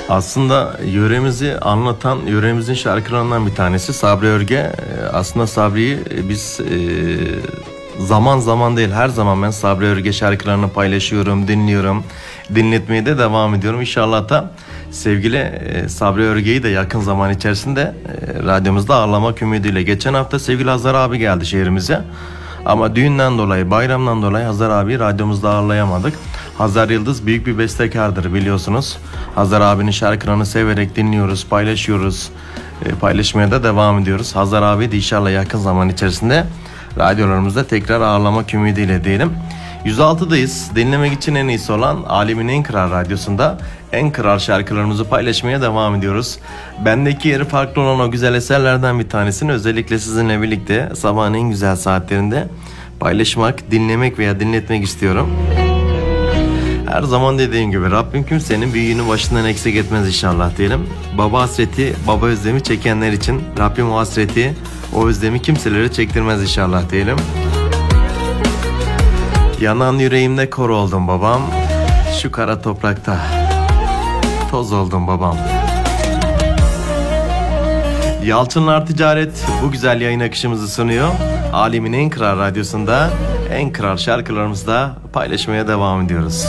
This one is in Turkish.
Aslında yöremizi anlatan, yöremizin şarkılarından bir tanesi Sabri Örge. Aslında Sabri'yi biz zaman zaman değil, her zaman ben Sabri Örge şarkılarını paylaşıyorum, dinliyorum. Dinletmeye de devam ediyorum. İnşallah da sevgili Sabri Örge'yi de yakın zaman içerisinde radyomuzda ağırlamak ümidiyle. Geçen hafta sevgili Hazar abi geldi şehrimize. Ama düğünden dolayı, bayramdan dolayı Hazar abi radyomuzda ağırlayamadık. Hazar Yıldız büyük bir bestekardır biliyorsunuz. Hazar abinin şarkılarını severek dinliyoruz, paylaşıyoruz. Paylaşmaya da devam ediyoruz. Hazar abi de inşallah yakın zaman içerisinde radyolarımızda tekrar ağırlamak ümidiyle diyelim. 106'dayız. Dinlemek için en iyisi olan Alemin En Kral Radyosu'nda en kral şarkılarımızı paylaşmaya devam ediyoruz. Bendeki yeri farklı olan o güzel eserlerden bir tanesini özellikle sizinle birlikte sabahın en güzel saatlerinde paylaşmak, dinlemek veya dinletmek istiyorum. Her zaman dediğim gibi Rabbim kimsenin büyüğünü başından eksik etmez inşallah diyelim. Baba hasreti, baba özlemi çekenler için Rabbim o hasreti, o özlemi kimselere çektirmez inşallah diyelim. Yanan yüreğimde kor oldum babam, şu kara toprakta toz oldum babam. Yalçınlar Ticaret bu güzel yayın akışımızı sunuyor. Alemin En Kral Radyosu'nda en kral şarkılarımızda paylaşmaya devam ediyoruz.